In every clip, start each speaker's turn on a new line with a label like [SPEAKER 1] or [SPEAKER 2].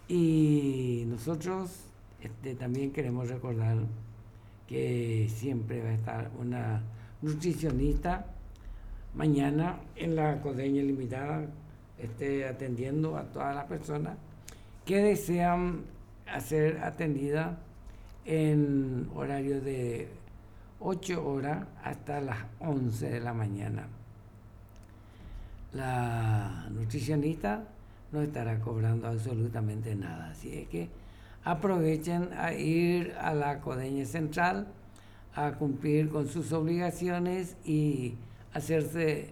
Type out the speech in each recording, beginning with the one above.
[SPEAKER 1] Y nosotros también queremos recordar que siempre va a estar una nutricionista mañana en la Codeña Limitada, atendiendo a todas las personas que desean ser atendidas en horario de 8 horas hasta las 11 de la mañana. La nutricionista no estará cobrando absolutamente nada, así es que aprovechen a ir a la Codeña Central a cumplir con sus obligaciones y hacerse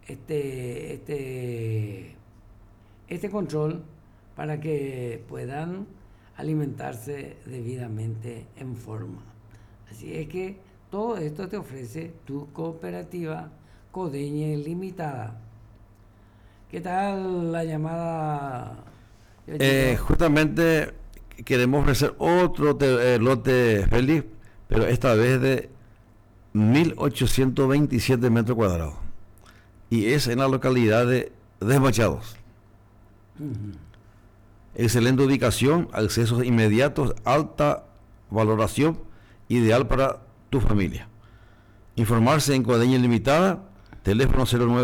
[SPEAKER 1] este control para que puedan alimentarse debidamente en forma. Así es que todo esto te ofrece tu cooperativa Codeña Limitada. ¿Qué tal la llamada?
[SPEAKER 2] Justamente queremos ofrecer otro lote, Félix, pero esta vez de 1827 metros cuadrados. Y es en la localidad de Desmachados. Excelente ubicación, accesos inmediatos, alta valoración, ideal para tu familia. Informarse en Codeña Limitada, teléfono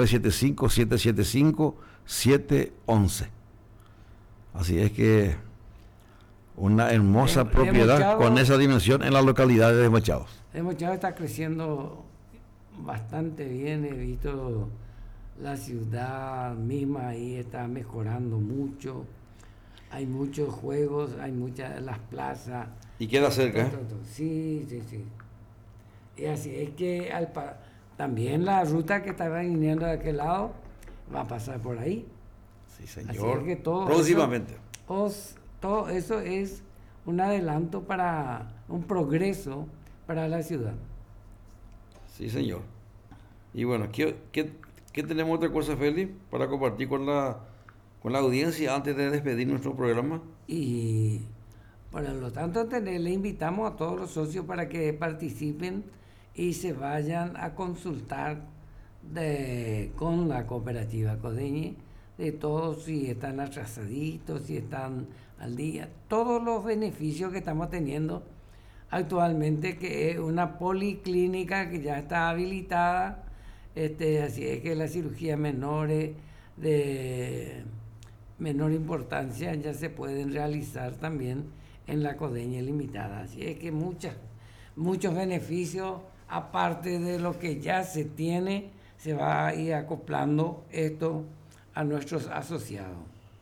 [SPEAKER 2] 0975-775-711. Así es que una hermosa propiedad con esa dimensión en la localidad de Desmachados.
[SPEAKER 1] Desmachados está creciendo bastante bien, he visto la ciudad misma ahí está mejorando mucho, hay muchos juegos, hay muchas, las plazas.
[SPEAKER 2] Y queda cerca.
[SPEAKER 1] Sí. Y así es que también la ruta que estaba viniendo de aquel lado va a pasar por ahí.
[SPEAKER 2] Sí, señor.
[SPEAKER 1] Así es que
[SPEAKER 2] próximamente.
[SPEAKER 1] Todo eso es un adelanto para un progreso para la ciudad.
[SPEAKER 2] Sí, señor. Y bueno, ¿qué tenemos otra cosa, Félix, para compartir con la audiencia antes de despedir nuestro programa?
[SPEAKER 1] Y por lo tanto, le invitamos a todos los socios para que participen y se vayan a consultar con la cooperativa Codeña, de todos, si están atrasaditos, si están al día, todos los beneficios que estamos teniendo actualmente, que es una policlínica que ya está habilitada, así es que las cirugías menores de menor importancia ya se pueden realizar también en la Codeña Limitada, así es que muchos beneficios, aparte de lo que ya se tiene, se va a ir acoplando esto a nuestros asociados.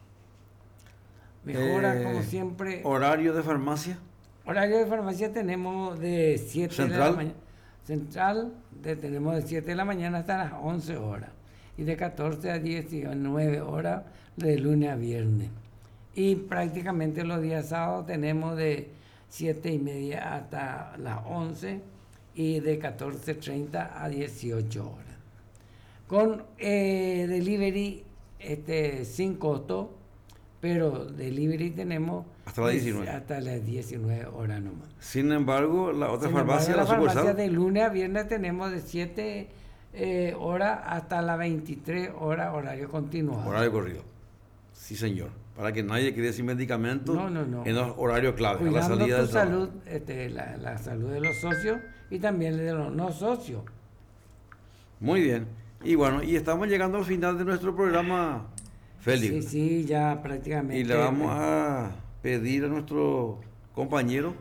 [SPEAKER 1] Mejora, como siempre.
[SPEAKER 2] ¿Horario de farmacia?
[SPEAKER 1] Horario de farmacia tenemos de 7 de la mañana. Central tenemos de 7 de la mañana hasta las 11 horas. Y de 14 a 19 horas de lunes a viernes. Y prácticamente los días sábados tenemos de 7:30 hasta las 11 y de 14:30 a 18 horas. Con delivery sin costo, pero delivery tenemos
[SPEAKER 2] hasta las 19.
[SPEAKER 1] Hasta las 19 horas nomás.
[SPEAKER 2] Sin embargo, la farmacia
[SPEAKER 1] de lunes a viernes tenemos de 7 horas hasta las 23 horas, horario continuado.
[SPEAKER 2] Horario corrido. Sí, señor. Para que nadie quede sin medicamentos
[SPEAKER 1] no.
[SPEAKER 2] en los horarios clave.
[SPEAKER 1] Cuidando
[SPEAKER 2] a la salida
[SPEAKER 1] tu
[SPEAKER 2] del
[SPEAKER 1] salud, la salud de los socios y también de los no socios.
[SPEAKER 2] Muy bien. Y bueno, y estamos llegando al final de nuestro programa, Félix.
[SPEAKER 1] Sí, ya prácticamente.
[SPEAKER 2] Y le vamos a pedir a nuestro compañero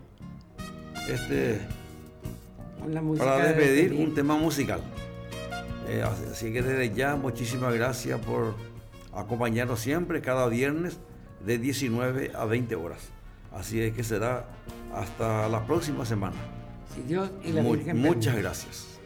[SPEAKER 2] para despedir un tema musical. Así que desde ya, muchísimas gracias por acompañarnos siempre, cada viernes, de 19 a 20 horas. Así es que será hasta la próxima semana.
[SPEAKER 1] Si Dios y la Virgen
[SPEAKER 2] muchas gracias.